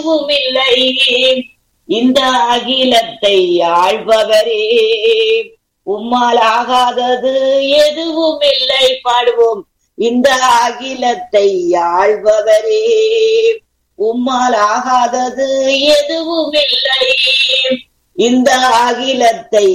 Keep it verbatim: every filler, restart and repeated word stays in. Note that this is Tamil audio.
இல்லை. இந்த அகிலத்தை ஆள்பவரே, உம்மால் ஆகாதது எதுவும் இல்லை. பாடுவோம். இந்த அகிலத்தை ஆள்பவரே, உம்மால் ஆகாதது எதுவும் இல்லை. இந்த அகிலத்தை